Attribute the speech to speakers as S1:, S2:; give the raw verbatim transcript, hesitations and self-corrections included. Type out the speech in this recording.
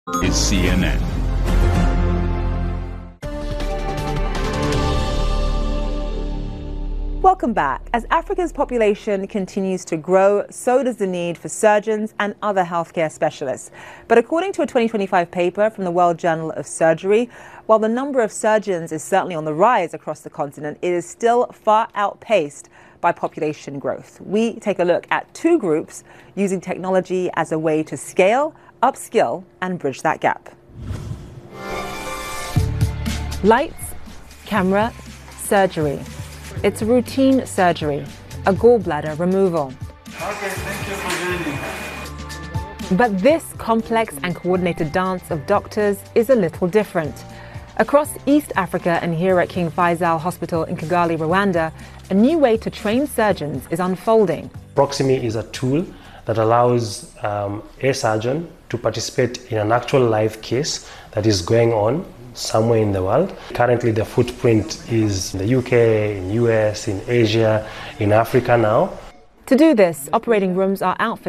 S1: is C N N.
S2: Welcome back. As Africa's population continues to grow, so does the need for surgeons and other healthcare specialists. But according to a twenty twenty-five paper from the World Journal of Surgery, while the number of surgeons is certainly on the rise across the continent, it is still far outpaced by population growth. We take a look at two groups using technology as a way to scale, upskill, and bridge that gap. Lights, camera, surgery. It's a routine surgery, a gallbladder removal.
S3: Okay, thank you for joining.
S2: But this complex and coordinated dance of doctors is a little different. Across East Africa and here at King Faisal Hospital in Kigali, Rwanda, a new way to train surgeons is unfolding.
S4: Proximie is a tool that allows um, a surgeon to participate in an actual live case that is going on somewhere in the world. Currently the footprint is in the U K, in U S, in Asia, in Africa now.
S2: To do this, operating rooms are outfitted